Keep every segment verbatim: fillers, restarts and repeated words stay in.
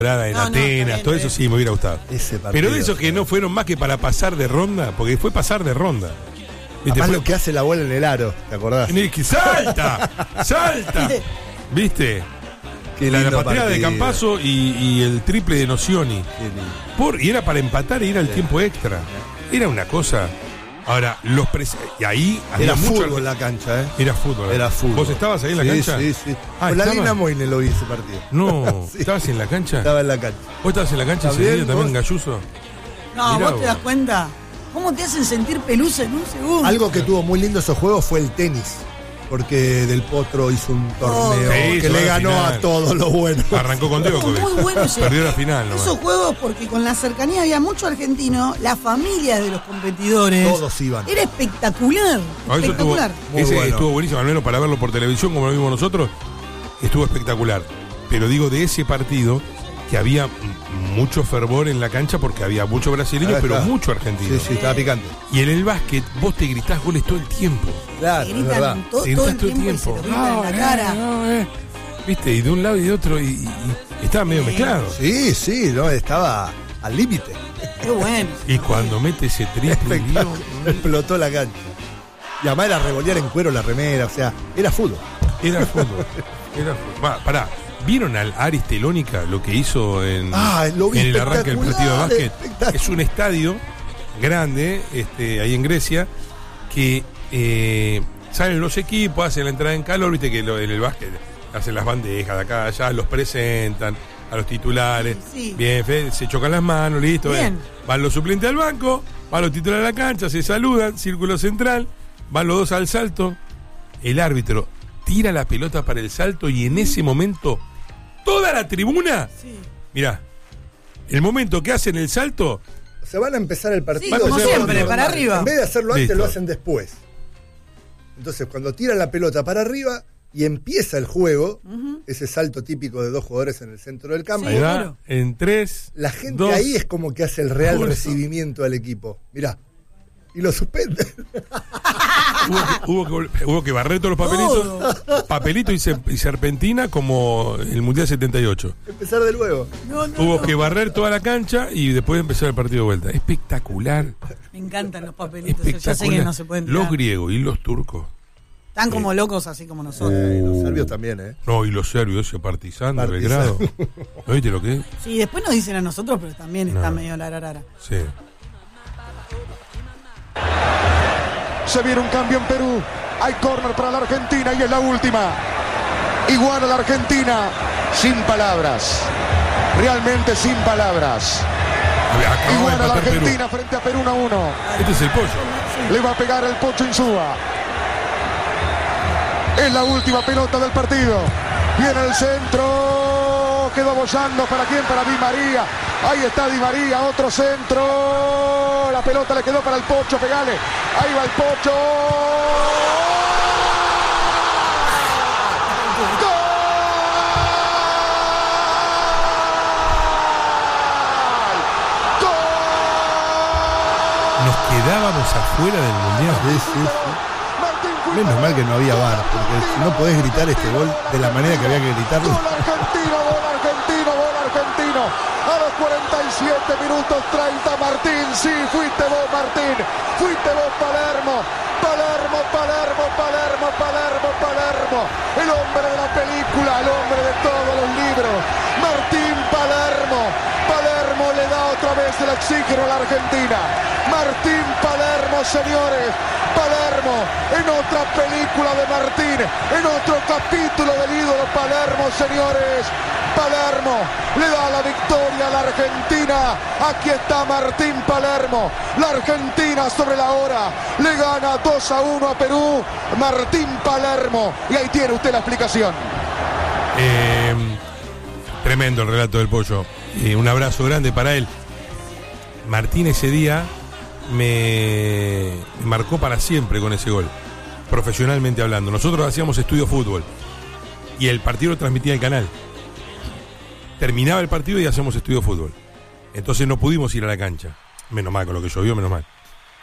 en no, Atenas, no, todo eso sí me hubiera gustado. Ese partido, Pero de esos que no fueron más que para pasar de ronda, porque fue pasar de ronda. Además fue, lo que hace la bola en el aro, ¿te acordás? que ¡salta! ¡Salta! ¿Viste? Qué La, la lindo patada de partido. Campazzo y, y el triple de Nocioni. Qué lindo. Por, y era para empatar y era el Sí. tiempo extra. Era una cosa. Ahora, los pres y ahí había Era mucho. fútbol la cancha, ¿eh? Era fútbol. Era fútbol. ¿Vos estabas ahí en la sí, cancha? Sí, sí. Ah, Con la ¿estaba? Lina Moine lo vi ese partido. No, Sí. ¿estabas en la cancha? Estaba en la cancha. ¿Vos estabas en la cancha ese ¿También? día también, ¿Vos? Galluso? No, Mirá vos te das cuenta. ¿Cómo te hacen sentir pelusa en un segundo? Algo que tuvo muy lindo esos juegos fue el tenis. Porque Del Potro hizo un torneo Sí, que hizo le la ganó final. a todos los buenos. Arrancó con Diego. Fue muy bueno ese- Perdió la final, nomás. Esos juegos, porque con la cercanía había mucho argentino, las familias de los competidores. Todos iban. Era espectacular. Ah, eso estuvo, Espectacular. Muy ese bueno. estuvo buenísimo, al menos para verlo por televisión, como lo vimos nosotros, estuvo espectacular. Pero digo, de ese partido, que había m- mucho fervor en la cancha porque había mucho brasileño, Ahí pero está. mucho argentino. Sí, sí, estaba picante. Y en el básquet, vos te gritás goles todo el tiempo. Claro, Te es verdad. gritan to- Te todo, gritás el tiempo, y se lo gritan No, en la eh, cara. no, eh. Viste, y de un lado y de otro, y, y- y estaba medio Sí. mezclado. Sí, sí, no, estaba al límite. Qué bueno. Y cuando mete ese triple, Espectacular. Dios, Explotó la cancha. Y además era revolear en cuero la remera, o sea, era fútbol. era fútbol. Era fútbol. Va, pará, ¿vieron al Aris Telónica lo que hizo en, Ah, lo vi en el arranque del partido de básquet? espectacular. Es un estadio grande, este, ahí en Grecia, que eh, salen los equipos, hacen la entrada en calor, viste que lo, en el básquet hacen las bandejas de acá, allá, los presentan a los titulares. Sí. Bien, fe- se chocan las manos, listo. Bien. eh. Van los suplentes al banco, van los titulares a la cancha, se saludan, círculo central, van los dos al salto, el árbitro tira la pelota para el salto y en ese momento toda la tribuna, Sí. mirá, el momento que hacen el salto, Se van a empezar el partido. Sí, como todo siempre, normal. para arriba. En vez de hacerlo antes, Listo. lo hacen después. Entonces, cuando tiran la pelota para arriba y empieza el juego, ese salto típico de dos jugadores en el centro del campo, ahí Sí, va, claro. en tres, la gente dos, ahí es como que hace el real uno. recibimiento al equipo. Mirá. Y lo suspenden. hubo, que, hubo, que, hubo que barrer todos los papelitos, papelito y, se- y serpentina como el Mundial setenta y ocho. Empezar de nuevo. No, no, Hubo no. que barrer toda la cancha y después empezar el partido de vuelta. Espectacular. Me encantan los papelitos. Yo Espectacular. ya sé que no se pueden Los tirar. griegos y los turcos. Están como locos así como nosotros. Eh, Uh. los serbios también, ¿eh? No, y los serbios, ese Partizan de Partizan. Belgrado. ¿No viste lo que es? Sí, después nos dicen a nosotros, pero también está No. medio lararara. Sí. Se viene un cambio en Perú. Hay córner para la Argentina y es la última. Igual a la Argentina. Sin palabras. Realmente sin palabras. Acabamos de Igual a la empatar Perú. Argentina frente a Perú uno a uno. Este es el pollo. Le va a pegar el Pocho Insúa. Es la última pelota del partido. Viene el centro. Quedó bollando. ¿Para quién? Para Di María. Ahí está Di María. Otro centro. La pelota le quedó para el Pocho. Pegale. Ahí va el Pocho. Nos quedábamos afuera del Mundial. Sí, sí, sí. Menos mal que no había V A R, porque si no podés gritar este gol de la manera que había que gritarlo. Gol argentino, gol argentino, gol argentino. A los cuarenta y siete minutos treinta, Martín. Sí, fuiste vos, Martín. Fuiste vos, Palermo. Palermo, Palermo, Palermo, Palermo, Palermo. El hombre de la película, el hombre de todos los libros. Martín Palermo. Palermo le da otra vez el oxígeno a la Argentina. Martín Palermo, señores. Palermo, en otra película de Martín, en otro capítulo del ídolo Palermo, señores. Palermo le da la victoria a la Argentina. Aquí está Martín Palermo. La Argentina sobre la hora le gana dos a uno a Perú. Martín Palermo. Y ahí tiene usted la explicación. Eh, tremendo el relato del pollo. Eh, un abrazo grande para él. Martín ese día me marcó para siempre con ese gol, profesionalmente hablando. Nosotros hacíamos estudio fútbol y el partido lo transmitía el canal. Terminaba el partido y hacíamos estudio fútbol. Entonces no pudimos ir a la cancha. Menos mal, con lo que llovió, menos mal.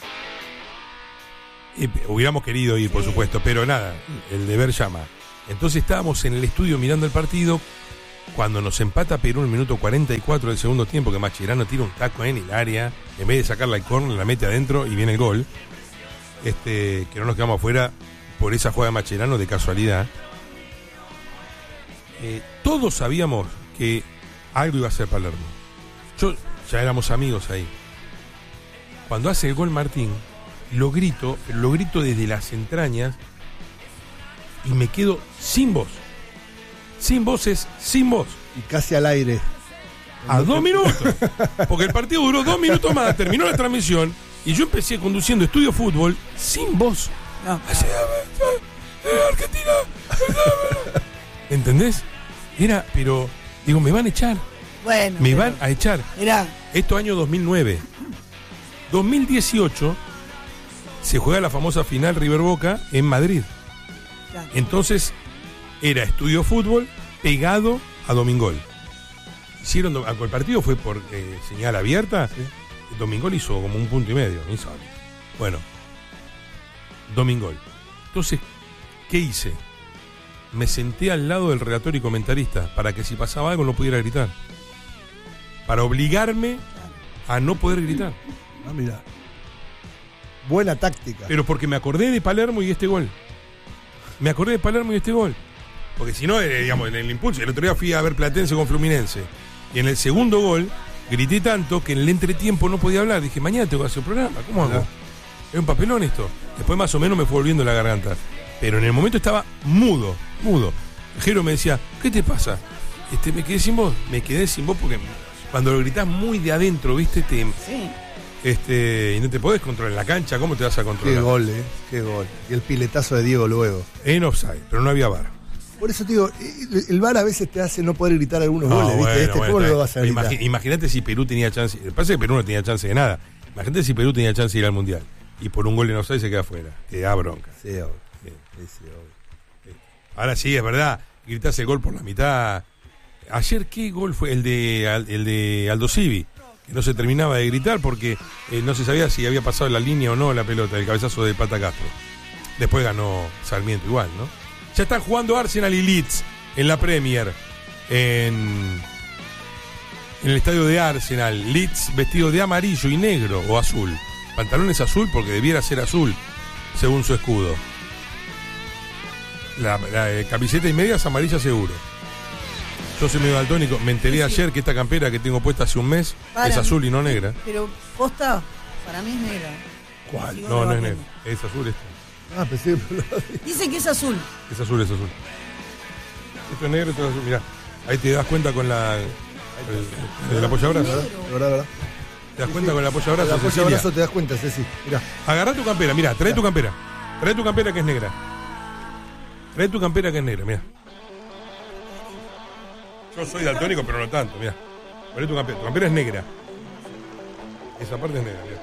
Y hubiéramos querido ir, por supuesto, pero nada, el deber llama. Entonces estábamos en el estudio mirando el partido cuando nos empata Perú en el minuto cuarenta y cuatro del segundo tiempo, que Mascherano tira un taco en el área, en vez de sacarla al córner, la mete adentro y viene el gol. Este, que no nos quedamos afuera por esa jugada de Mascherano de casualidad. Eh, todos sabíamos que algo iba a hacer Palermo. Yo, ya éramos amigos ahí. Cuando hace el gol Martín, lo grito, pero lo grito desde las entrañas y me quedo sin voz. Sin voces, sin voz. Y casi al aire. A dos minutos. Porque el partido duró dos minutos más, terminó la transmisión y yo empecé conduciendo Estudio Fútbol sin voz. No. Así, eh, Argentina. ¿Entendés? Era, pero, digo, me van a echar. Bueno. Me pero, van a echar. Mirá. Esto año dos mil nueve. dos mil dieciocho se juega la famosa final River Boca en Madrid. Claro. Entonces era Estudio Fútbol pegado a Domingol. Hicieron, el partido fue por eh, señal abierta. Sí. Domingol hizo como un punto y medio. Hizo. Bueno, Domingol. Entonces, ¿qué hice? Me senté al lado del relator y comentarista para que si pasaba algo no pudiera gritar. Para obligarme a no poder gritar. Ah, mira. Buena táctica. Pero porque me acordé de Palermo y este gol. Me acordé de Palermo y este gol. Porque si no, eh, digamos, en el impulso. El otro día fui a ver Platense con Fluminense. Y en el segundo gol, grité tanto que en el entretiempo no podía hablar. Dije, mañana tengo que hacer un programa. ¿Cómo hago? Es un papelón esto. Después más o menos me fue volviendo la garganta. Pero en el momento estaba mudo, mudo. Jero me decía, ¿qué te pasa? Este, me quedé sin voz. Me quedé sin voz porque cuando lo gritás muy de adentro, ¿viste? Te, Sí. este, y no te podés controlar en la cancha. ¿Cómo te vas a controlar? Qué gol, eh. Qué gol. Y el piletazo de Diego luego. En offside, pero no había V A R. Por eso te digo, el, el V A R a veces te hace no poder gritar algunos No, goles, ¿viste? bueno, Este bueno, ¿cómo está lo vas a bien. gritar? Imagi- Imagínate si Perú tenía chance. Pasa que Perú no tenía chance de nada. Imagínate si Perú tenía chance de ir al Mundial. Y por un gol en offside se queda afuera. Te da bronca. Sí, obvio. Sí. Sí, sí, obvio. Ahora sí, es verdad. Gritás el gol por la mitad. Ayer, ¿qué gol fue? El de, el de Aldo Civi. Que no se terminaba de gritar porque eh, no se sabía si había pasado la línea o no la pelota, el cabezazo de Pata Castro. Después ganó Sarmiento igual, ¿no? Ya están jugando Arsenal y Leeds en la Premier. En, en el estadio de Arsenal. Leeds vestido de amarillo y negro o azul. Pantalones azul porque debiera ser azul, según su escudo. La, la eh, camiseta y medias amarillas seguro. Yo soy medio daltónico. Me enteré ayer que esta campera que tengo puesta hace un mes Para es mí. azul y no negra. Pero posta, para mí es negra. ¿Cuál? Sigo No, no es debatiendo. negra. Es azul esto. Ah, pensé que... Dicen que es azul. Es azul, es azul. Esto es negro, esto es azul. Mirá, ahí te das cuenta con la... El, el apoyabrazo, ¿verdad? De verdad, verdad. ¿Te das cuenta con el apoyabrazo, El Cecilia? apoyabrazo te das cuenta, Ceci. Mirá. Agarrá tu campera, mirá, trae tu campera. Trae tu campera que es negra. Trae tu campera que es negra, mirá. Yo soy daltónico, pero no tanto, mirá. Trae tu campera. Tu campera es negra. Esa parte es negra, mirá.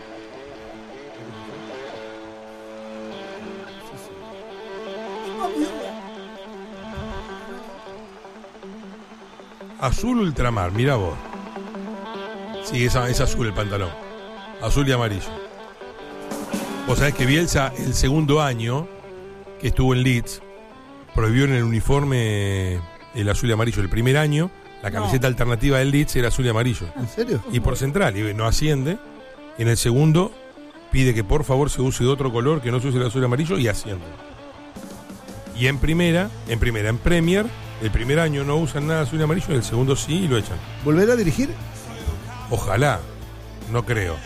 Azul ultramar, mirá vos. Sí, es, es azul el pantalón. Azul y amarillo. Vos sabés que Bielsa, el segundo año que estuvo en Leeds, prohibió en el uniforme el azul y amarillo. El primer año, la camiseta No. alternativa del Leeds era azul y amarillo. ¿En serio? Y por central, y no asciende. Y en el segundo, pide que por favor se use de otro color, que no se use el azul y amarillo, y asciende. Y en primera, en primera, en Premier, el primer año no usan nada azul y amarillo, y el segundo sí, y lo echan. ¿Volverá a dirigir? Ojalá. No creo.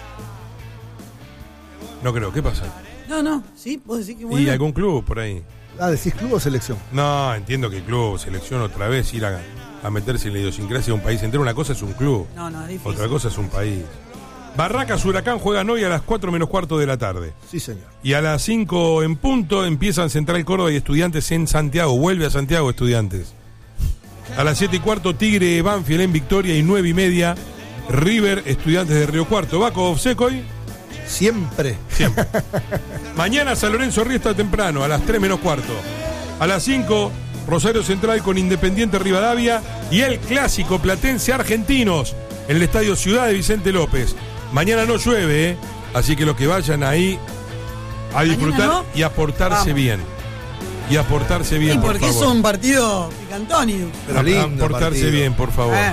No creo. ¿Qué pasa? No, no, sí, vos decís que Y bueno. algún club por ahí. Ah, ¿decís club o selección? No, entiendo que el club, selección otra vez, ir a, a meterse en la idiosincrasia de un país entero. Una cosa es un club, No, no, es difícil. otra cosa es un país. Barracas Huracán juegan hoy a las cuatro menos cuarto de la tarde. Sí, señor. Y a las cinco en punto empiezan Central Córdoba y Estudiantes en Santiago. Vuelve a Santiago Estudiantes. A las siete y cuarto Tigre Banfield en Victoria y nueve y media River Estudiantes de Río Cuarto. ¿Vaco Obsecoy? Siempre. Siempre. Mañana San Lorenzo Riestra temprano, a las tres menos cuarto. A las cinco, Rosario Central con Independiente Rivadavia y el clásico Platense Argentinos en el Estadio Ciudad de Vicente López. Mañana no llueve, ¿eh? Así que los que vayan ahí a disfrutar no? y a portarse Vamos. bien. y a portarse bien, Sí, por porque favor. es un partido picantoni. Pero A- lindo a portarse partido. bien, por favor. Eh,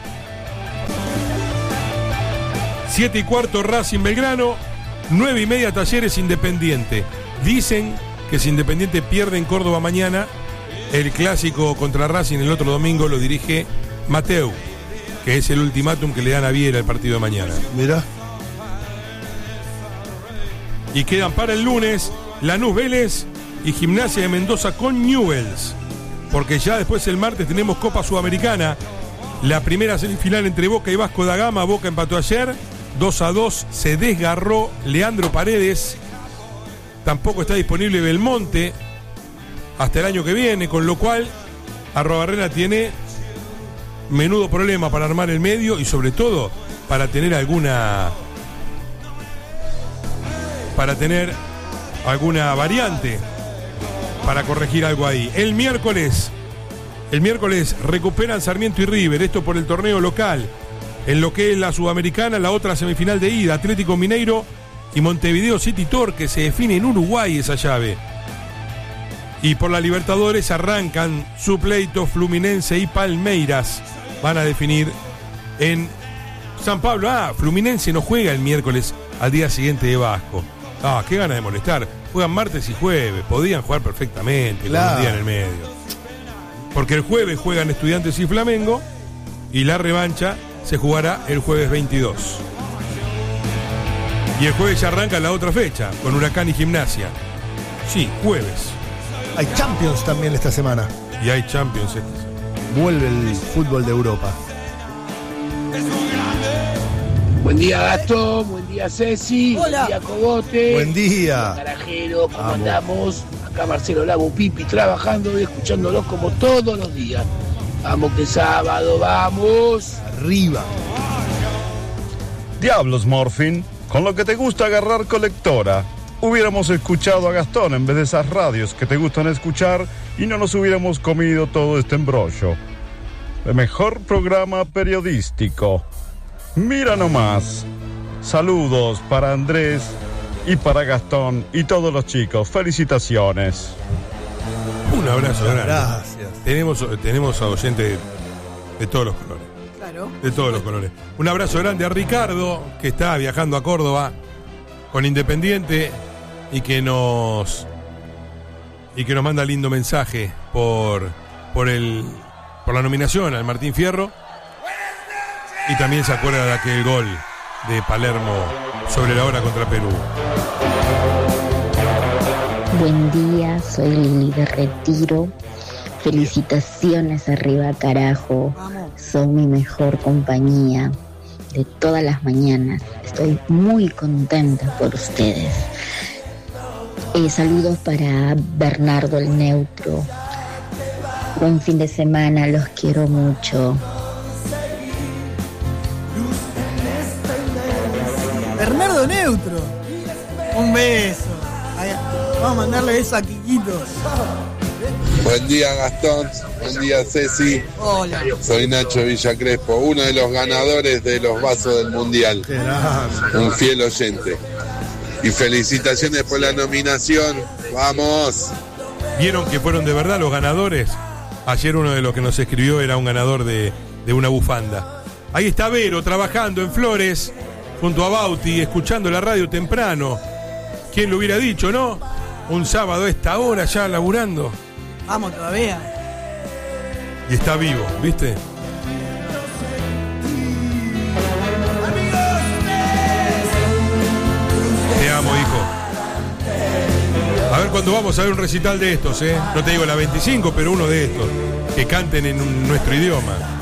Siete y cuarto Racing Belgrano, nueve y media Talleres Independiente. Dicen que si Independiente pierde en Córdoba mañana, el clásico contra Racing el otro domingo lo dirige Mateu, que es el ultimátum que le dan a Viera el partido de mañana. Mirá. Y quedan para el lunes Lanús Vélez y Gimnasia de Mendoza con Newell's. Porque ya después el martes tenemos Copa Sudamericana. La primera semifinal entre Boca y Vasco da Gama. Boca empató ayer. dos a dos. Se desgarró Leandro Paredes. Tampoco está disponible Belmonte hasta el año que viene. Con lo cual Arrobarrena tiene menudo problema para armar el medio y sobre todo para tener alguna... para tener alguna variante para corregir algo ahí. El miércoles, el miércoles recuperan Sarmiento y River, esto por el torneo local. En lo que es la Sudamericana, la otra semifinal de ida, Atlético Mineiro y Montevideo City Torque, se define en Uruguay esa llave. Y por la Libertadores arrancan su pleito Fluminense y Palmeiras. Van a definir en San Pablo. Ah, Fluminense no juega el miércoles al día siguiente de Vasco. Ah, qué ganas de molestar. Juegan martes y jueves. Podían jugar perfectamente, Claro. con un día en el medio. Porque el jueves juegan Estudiantes y Flamengo y la revancha se jugará el jueves veintidós. Y el jueves ya arranca la otra fecha, con Huracán y Gimnasia. Sí, jueves. Hay Champions también esta semana. Y hay Champions esta semana. Vuelve el fútbol de Europa. Buen día, Gastón. Buen día, Ceci. Hola. Buen día, Cogote. Buen día. Carajero, ¿cómo Vamos. andamos? Acá Marcelo Lago Pipi trabajando y escuchándolos como todos los días. Vamos que sábado, vamos. Arriba. Diablos, Morfin, con lo que te gusta agarrar colectora. Hubiéramos escuchado a Gastón en vez de esas radios que te gustan escuchar y no nos hubiéramos comido todo este embrollo. El mejor programa periodístico. Mira nomás. Saludos para Andrés y para Gastón y todos los chicos. Felicitaciones. Un abrazo grande. Gracias. Tenemos, tenemos a oyentes de, de todos los colores. claro. De todos los colores. Un abrazo grande a Ricardo, que está viajando a Córdoba con Independiente y que nos y que nos manda lindo mensaje por por el por la nominación al Martín Fierro. Y también se acuerda de aquel gol de Palermo sobre la hora contra Perú. Buen día, soy Lili de Retiro. Felicitaciones arriba, carajo. Vamos. Son mi mejor compañía de todas las mañanas. Estoy muy contenta por ustedes. Eh, saludos para Bernardo el Neutro. Buen fin de semana, los quiero mucho. Bernardo Neutro. Un beso. Ay, vamos a mandarle beso a Quiquito. Buen día, Gastón. Buen día, Ceci. Hola. Soy Nacho Villacrespo, uno de los ganadores de los vasos del Mundial. Un fiel oyente. Y felicitaciones por la nominación. ¡Vamos! ¿Vieron que fueron de verdad los ganadores? Ayer uno de los que nos escribió era un ganador de, de una bufanda. Ahí está Vero trabajando en Flores junto a Bauti, escuchando la radio temprano. ¿Quién lo hubiera dicho, no? Un sábado a esta hora ya laburando. Vamos todavía. Y está vivo, ¿viste? Te amo, hijo. A ver cuándo vamos a ver un recital de estos, ¿eh? No te digo la veinticinco, pero uno de estos. Que canten en un- nuestro idioma.